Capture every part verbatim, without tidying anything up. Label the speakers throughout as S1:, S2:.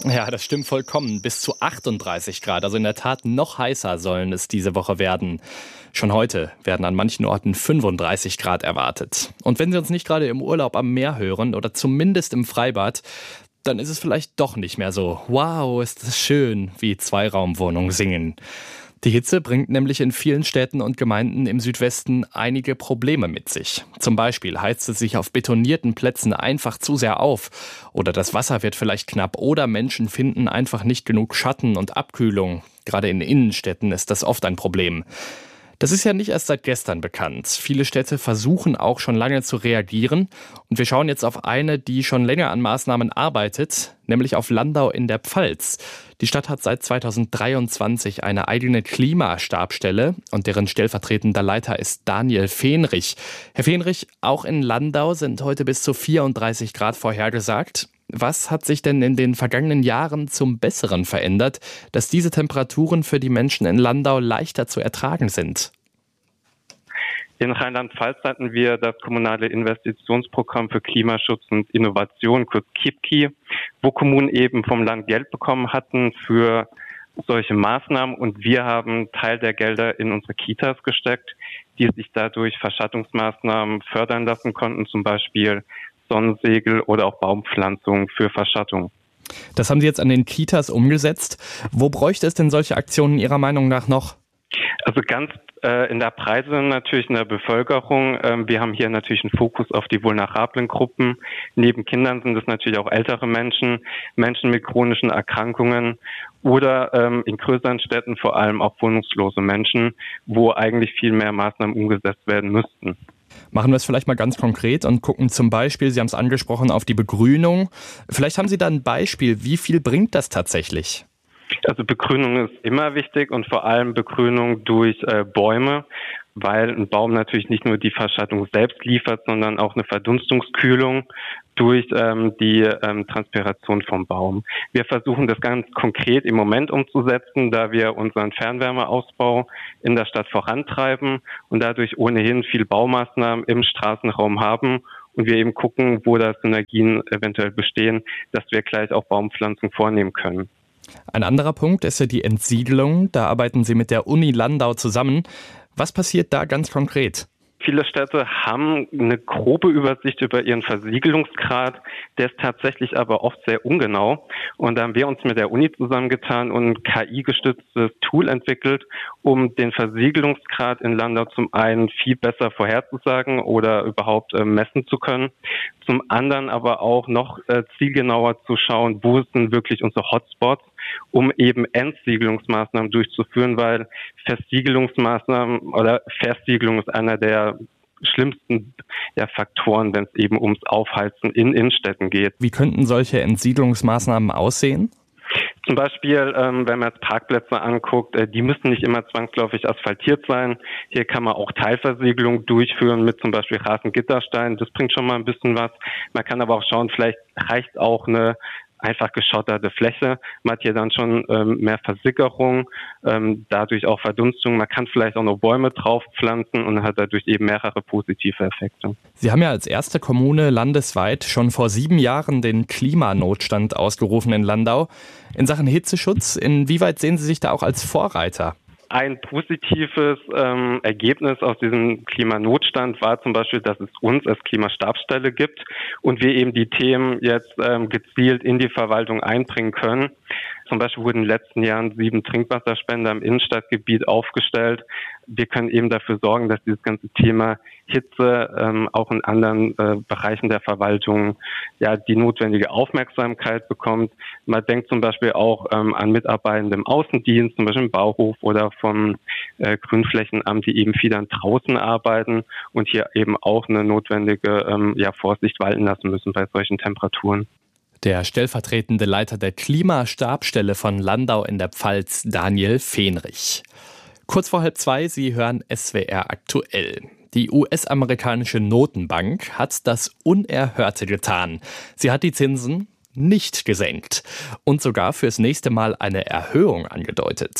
S1: Ja, das stimmt vollkommen. Bis zu achtunddreißig Grad, also in der Tat noch heißer sollen es diese Woche werden. Schon heute werden an manchen Orten fünfunddreißig Grad erwartet. Und wenn Sie uns nicht gerade im Urlaub am Meer hören oder zumindest im Freibad, dann ist es vielleicht doch nicht mehr so, wow, ist das schön, wie Zweiraumwohnungen singen. Die Hitze bringt nämlich in vielen Städten und Gemeinden im Südwesten einige Probleme mit sich. Zum Beispiel heizt es sich auf betonierten Plätzen einfach zu sehr auf. Oder das Wasser wird vielleicht knapp. Oder Menschen finden einfach nicht genug Schatten und Abkühlung. Gerade in Innenstädten ist das oft ein Problem. Das ist ja nicht erst seit gestern bekannt. Viele Städte versuchen auch schon lange zu reagieren. Und wir schauen jetzt auf eine, die schon länger an Maßnahmen arbeitet, nämlich auf Landau in der Pfalz. Die Stadt hat seit zweitausenddreiundzwanzig eine eigene Klimastabstelle und deren stellvertretender Leiter ist Daniel Fähnrich. Herr Fähnrich, auch in Landau sind heute bis zu vierunddreißig Grad vorhergesagt. Was hat sich denn in den vergangenen Jahren zum Besseren verändert, dass diese Temperaturen für die Menschen in Landau leichter zu ertragen sind?
S2: In Rheinland-Pfalz hatten wir das kommunale Investitionsprogramm für Klimaschutz und Innovation, kurz K I P K I, wo Kommunen eben vom Land Geld bekommen hatten für solche Maßnahmen. Und wir haben Teil der Gelder in unsere Kitas gesteckt, die sich dadurch Verschattungsmaßnahmen fördern lassen konnten, zum Beispiel Sonnensegel oder auch Baumpflanzungen für Verschattung.
S1: Das haben Sie jetzt an den Kitas umgesetzt. Wo bräuchte es denn solche Aktionen Ihrer Meinung nach noch?
S2: Also ganz äh, in der Breite natürlich in der Bevölkerung. Ähm, wir haben hier natürlich einen Fokus auf die vulnerablen Gruppen. Neben Kindern sind es natürlich auch ältere Menschen, Menschen mit chronischen Erkrankungen oder ähm, in größeren Städten vor allem auch wohnungslose Menschen, wo eigentlich viel mehr Maßnahmen umgesetzt werden müssten.
S1: Machen wir es vielleicht mal ganz konkret und gucken zum Beispiel, Sie haben es angesprochen, auf die Begrünung. Vielleicht haben Sie da ein Beispiel, wie viel bringt das tatsächlich?
S2: Also Begrünung ist immer wichtig und vor allem Begrünung durch äh, Bäume, weil ein Baum natürlich nicht nur die Verschattung selbst liefert, sondern auch eine Verdunstungskühlung durch ähm, die ähm, Transpiration vom Baum. Wir versuchen das ganz konkret im Moment umzusetzen, da wir unseren Fernwärmeausbau in der Stadt vorantreiben und dadurch ohnehin viel Baumaßnahmen im Straßenraum haben und wir eben gucken, wo da Synergien eventuell bestehen, dass wir gleich auch Baumpflanzung vornehmen können.
S1: Ein anderer Punkt ist ja die Entsiedlung. Da arbeiten Sie mit der Uni Landau zusammen. Was passiert da ganz konkret?
S2: Viele Städte haben eine grobe Übersicht über ihren Versiegelungsgrad, der ist tatsächlich aber oft sehr ungenau. Und da haben wir uns mit der Uni zusammengetan und ein K I-gestütztes Tool entwickelt, um den Versiegelungsgrad in Landau zum einen viel besser vorherzusagen oder überhaupt äh, messen zu können. Zum anderen aber auch noch äh, zielgenauer zu schauen, wo sind wirklich unsere Hotspots, um eben Entsiegelungsmaßnahmen durchzuführen, weil Versiegelungsmaßnahmen oder Versiegelung ist einer der schlimmsten ja, Faktoren, wenn es eben ums Aufheizen in Innenstädten geht.
S1: Wie könnten solche Entsiedlungsmaßnahmen aussehen?
S2: Zum Beispiel, ähm, wenn man jetzt Parkplätze anguckt, äh, die müssen nicht immer zwangsläufig asphaltiert sein. Hier kann man auch Teilversiegelung durchführen mit zum Beispiel Rasengittersteinen. Das bringt schon mal ein bisschen was. Man kann aber auch schauen, vielleicht reicht auch eine einfach geschotterte Fläche. Man hat hier dann schon ähm, mehr Versickerung, ähm, dadurch auch Verdunstung. Man kann vielleicht auch noch Bäume draufpflanzen und hat dadurch eben mehrere positive Effekte.
S1: Sie haben ja als erste Kommune landesweit schon vor sieben Jahren den Klimanotstand ausgerufen in Landau. In Sachen Hitzeschutz, inwieweit sehen Sie sich da auch als Vorreiter?
S2: Ein positives ähm, Ergebnis aus diesem Klimanotstand war zum Beispiel, dass es uns als Klimastabsstelle gibt und wir eben die Themen jetzt ähm, gezielt in die Verwaltung einbringen können. Zum Beispiel wurden in den letzten Jahren sieben Trinkwasserspender im Innenstadtgebiet aufgestellt. Wir können eben dafür sorgen, dass dieses ganze Thema Hitze ähm, auch in anderen äh, Bereichen der Verwaltung ja die notwendige Aufmerksamkeit bekommt. Man denkt zum Beispiel auch ähm, an Mitarbeitende im Außendienst, zum Beispiel im Bauhof oder vom äh, Grünflächenamt, die eben viel dann draußen arbeiten und hier eben auch eine notwendige ähm, ja, Vorsicht walten lassen müssen bei solchen Temperaturen.
S1: Der stellvertretende Leiter der Klimastabstelle von Landau in der Pfalz, Daniel Fähnrich. Kurz vor halb zwei, Sie hören S W R aktuell. Die U S-amerikanische Notenbank hat das Unerhörte getan. Sie hat die Zinsen nicht gesenkt und sogar fürs nächste Mal eine Erhöhung angedeutet.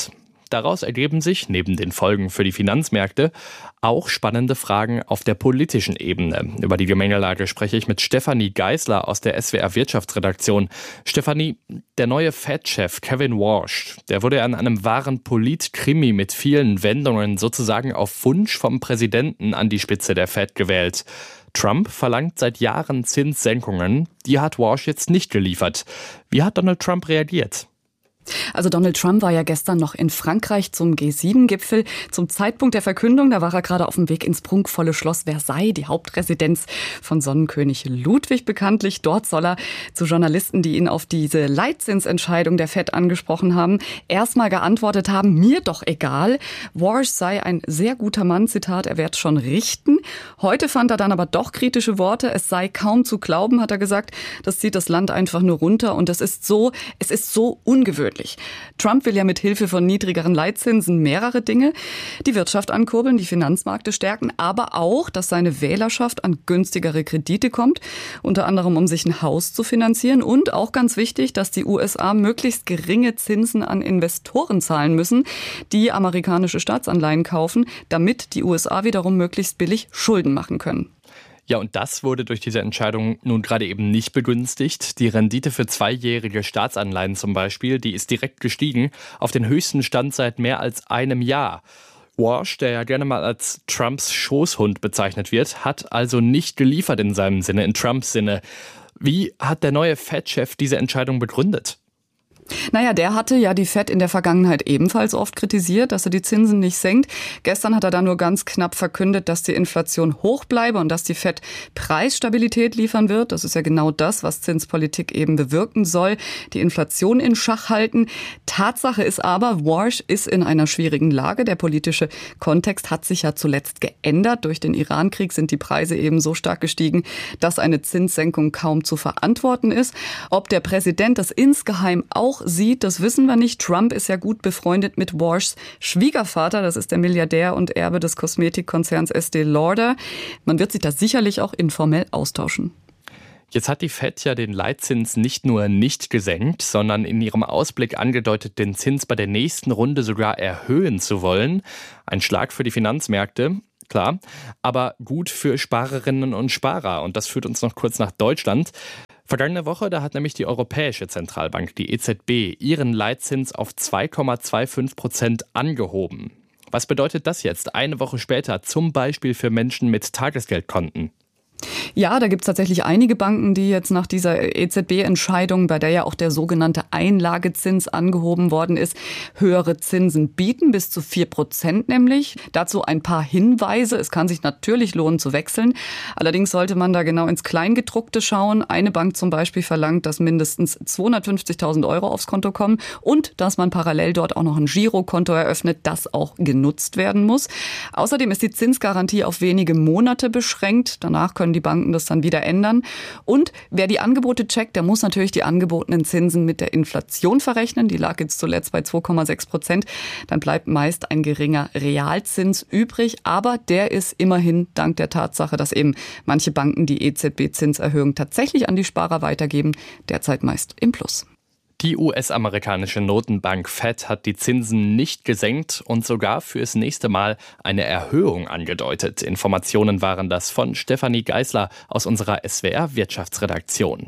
S1: daraus ergeben sich, neben den Folgen für die Finanzmärkte, auch spannende Fragen auf der politischen Ebene. Über die Gemengelage spreche ich mit Stefanie Geisler aus der S W R Wirtschaftsredaktion. Stefanie, der neue Fed-Chef Kevin Warsh, der wurde an einem wahren Polit-Krimi mit vielen Wendungen sozusagen auf Wunsch vom Präsidenten an die Spitze der Fed gewählt. Trump verlangt seit Jahren Zinssenkungen, die hat Warsh jetzt nicht geliefert. Wie hat Donald Trump reagiert?
S3: Also Donald Trump war ja gestern noch in Frankreich zum G sieben Gipfel. Zum Zeitpunkt der Verkündung, da war er gerade auf dem Weg ins prunkvolle Schloss Versailles, die Hauptresidenz von Sonnenkönig Ludwig bekanntlich. Dort soll er zu Journalisten, die ihn auf diese Leitzinsentscheidung der Fed angesprochen haben, erstmal geantwortet haben, mir doch egal. Warsh sei ein sehr guter Mann, Zitat, er werde schon richten. Heute fand er dann aber doch kritische Worte. Es sei kaum zu glauben, hat er gesagt. Das zieht das Land einfach nur runter und das ist so, es ist so ungewöhnlich. Trump will ja mit Hilfe von niedrigeren Leitzinsen mehrere Dinge. Die Wirtschaft ankurbeln, die Finanzmärkte stärken, aber auch, dass seine Wählerschaft an günstigere Kredite kommt, unter anderem um sich ein Haus zu finanzieren und auch ganz wichtig, dass die U S A möglichst geringe Zinsen an Investoren zahlen müssen, die amerikanische Staatsanleihen kaufen, damit die U S A wiederum möglichst billig Schulden machen können.
S1: Ja, und das wurde durch diese Entscheidung nun gerade eben nicht begünstigt. Die Rendite für zweijährige Staatsanleihen zum Beispiel, die ist direkt gestiegen auf den höchsten Stand seit mehr als einem Jahr. Warsh, der ja gerne mal als Trumps Schoßhund bezeichnet wird, hat also nicht geliefert in seinem Sinne, in Trumps Sinne. Wie hat der neue Fed-Chef diese Entscheidung begründet?
S3: Naja, der hatte ja die Fed in der Vergangenheit ebenfalls oft kritisiert, dass er die Zinsen nicht senkt. Gestern hat er dann nur ganz knapp verkündet, dass die Inflation hoch bleibe und dass die Fed Preisstabilität liefern wird. Das ist ja genau das, was Zinspolitik eben bewirken soll, die Inflation in Schach halten. Tatsache ist aber, Warsh ist in einer schwierigen Lage. Der politische Kontext hat sich ja zuletzt geändert. Durch den Iran-Krieg sind die Preise eben so stark gestiegen, dass eine Zinssenkung kaum zu verantworten ist. Ob der Präsident das insgeheim auch sieht, das wissen wir nicht. Trump ist ja gut befreundet mit Warshs Schwiegervater. Das ist der Milliardär und Erbe des Kosmetikkonzerns Estée Lauder. Man wird sich da sicherlich auch informell austauschen.
S1: Jetzt hat die Fed ja den Leitzins nicht nur nicht gesenkt, sondern in ihrem Ausblick angedeutet, den Zins bei der nächsten Runde sogar erhöhen zu wollen. Ein Schlag für die Finanzmärkte. Klar, aber gut für Sparerinnen und Sparer. Und das führt uns noch kurz nach Deutschland. Vergangene Woche, da hat nämlich die Europäische Zentralbank, die E Z B, ihren Leitzins auf zwei Komma fünfundzwanzig Prozent angehoben. Was bedeutet das jetzt eine Woche später, zum Beispiel für Menschen mit Tagesgeldkonten?
S3: Ja, da gibt es tatsächlich einige Banken, die jetzt nach dieser E Z B-Entscheidung, bei der ja auch der sogenannte Einlagezins angehoben worden ist, höhere Zinsen bieten, bis zu vier Prozent nämlich. Dazu ein paar Hinweise. Es kann sich natürlich lohnen zu wechseln. Allerdings sollte man da genau ins Kleingedruckte schauen. Eine Bank zum Beispiel verlangt, dass mindestens zweihundertfünfzigtausend Euro aufs Konto kommen und dass man parallel dort auch noch ein Girokonto eröffnet, das auch genutzt werden muss. Außerdem ist die Zinsgarantie auf wenige Monate beschränkt. Danach können die Banken das dann wieder ändern. Und wer die Angebote checkt, der muss natürlich die angebotenen Zinsen mit der Inflation verrechnen. Die lag jetzt zuletzt bei zwei Komma sechs Prozent. Dann bleibt meist ein geringer Realzins übrig. Aber der ist immerhin dank der Tatsache, dass eben manche Banken die E Z B-Zinserhöhung tatsächlich an die Sparer weitergeben, derzeit meist im Plus.
S1: Die U S-amerikanische Notenbank Fed hat die Zinsen nicht gesenkt und sogar fürs nächste Mal eine Erhöhung angedeutet. Informationen waren das von Stefanie Geisler aus unserer S W R Wirtschaftsredaktion.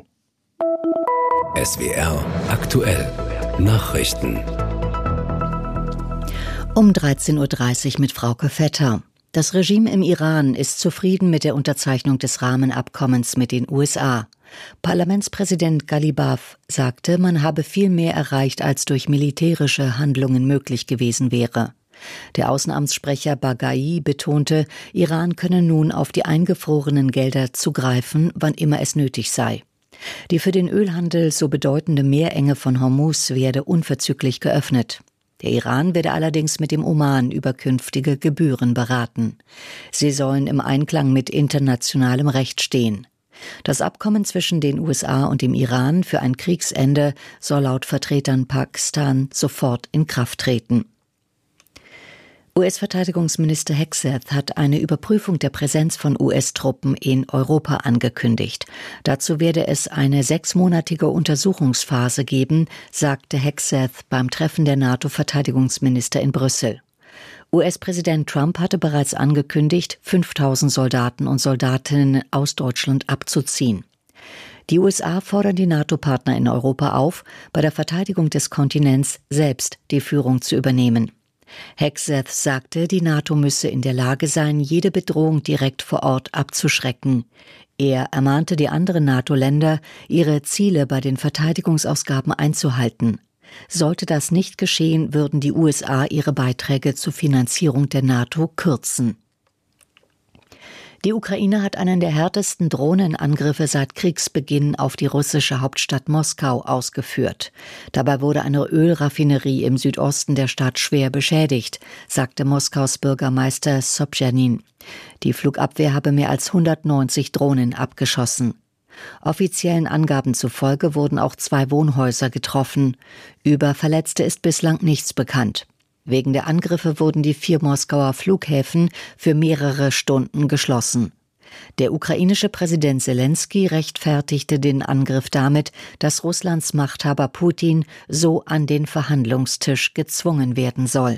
S4: S W R aktuell Nachrichten.
S5: Um dreizehn Uhr dreißig mit Frauke Vetter. Das Regime im Iran ist zufrieden mit der Unterzeichnung des Rahmenabkommens mit den U S A. Parlamentspräsident Ghalibaf sagte, man habe viel mehr erreicht, als durch militärische Handlungen möglich gewesen wäre. Der Außenamtssprecher Baghai betonte, Iran könne nun auf die eingefrorenen Gelder zugreifen, wann immer es nötig sei. Die für den Ölhandel so bedeutende Meerenge von Hormuz werde unverzüglich geöffnet. Der Iran werde allerdings mit dem Oman über künftige Gebühren beraten. Sie sollen im Einklang mit internationalem Recht stehen. Das Abkommen zwischen den U S A und dem Iran für ein Kriegsende soll laut Vertretern Pakistan sofort in Kraft treten. U S-Verteidigungsminister Hegseth hat eine Überprüfung der Präsenz von U S-Truppen in Europa angekündigt. Dazu werde es eine sechsmonatige Untersuchungsphase geben, sagte Hegseth beim Treffen der NATO-Verteidigungsminister in Brüssel. U S-Präsident Trump hatte bereits angekündigt, fünftausend Soldaten und Soldatinnen aus Deutschland abzuziehen. Die U S A fordern die NATO-Partner in Europa auf, bei der Verteidigung des Kontinents selbst die Führung zu übernehmen. Hegseth sagte, die NATO müsse in der Lage sein, jede Bedrohung direkt vor Ort abzuschrecken. Er ermahnte die anderen NATO-Länder, ihre Ziele bei den Verteidigungsausgaben einzuhalten. Sollte das nicht geschehen, würden die U S A ihre Beiträge zur Finanzierung der NATO kürzen. Die Ukraine hat einen der härtesten Drohnenangriffe seit Kriegsbeginn auf die russische Hauptstadt Moskau ausgeführt. Dabei wurde eine Ölraffinerie im Südosten der Stadt schwer beschädigt, sagte Moskaus Bürgermeister Sobjanin. Die Flugabwehr habe mehr als hundertneunzig Drohnen abgeschossen. Offiziellen Angaben zufolge wurden auch zwei Wohnhäuser getroffen. Über Verletzte ist bislang nichts bekannt. Wegen der Angriffe wurden die vier Moskauer Flughäfen für mehrere Stunden geschlossen. Der ukrainische Präsident Selenskyj rechtfertigte den Angriff damit, dass Russlands Machthaber Putin so an den Verhandlungstisch gezwungen werden soll.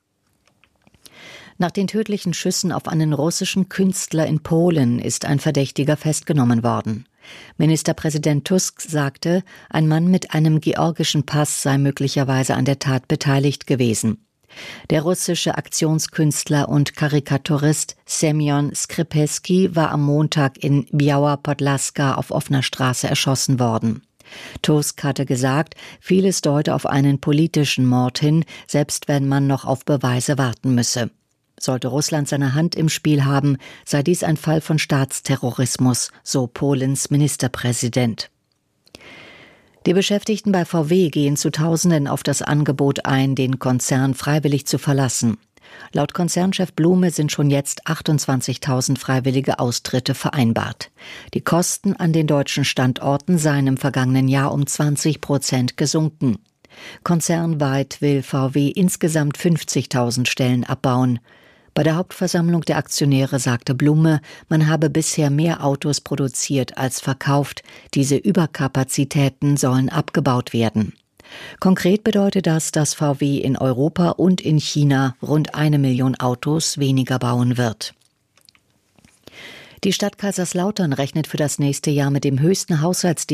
S5: Nach den tödlichen Schüssen auf einen russischen Künstler in Polen ist ein Verdächtiger festgenommen worden. Ministerpräsident Tusk sagte, ein Mann mit einem georgischen Pass sei möglicherweise an der Tat beteiligt gewesen. Der russische Aktionskünstler und Karikaturist Semyon Skripski war am Montag in Biała Podlaska auf offener Straße erschossen worden. Tusk hatte gesagt, vieles deute auf einen politischen Mord hin, selbst wenn man noch auf Beweise warten müsse. Sollte Russland seine Hand im Spiel haben, sei dies ein Fall von Staatsterrorismus, so Polens Ministerpräsident. Die Beschäftigten bei V W gehen zu Tausenden auf das Angebot ein, den Konzern freiwillig zu verlassen. Laut Konzernchef Blume sind schon jetzt achtundzwanzigtausend freiwillige Austritte vereinbart. Die Kosten an den deutschen Standorten seien im vergangenen Jahr um zwanzig Prozent gesunken. Konzernweit will V W insgesamt fünfzigtausend Stellen abbauen. Bei der Hauptversammlung der Aktionäre sagte Blume, man habe bisher mehr Autos produziert als verkauft. Diese Überkapazitäten sollen abgebaut werden. Konkret bedeutet das, dass V W in Europa und in China rund eine Million Autos weniger bauen wird. Die Stadt Kaiserslautern rechnet für das nächste Jahr mit dem höchsten Haushaltsdefizit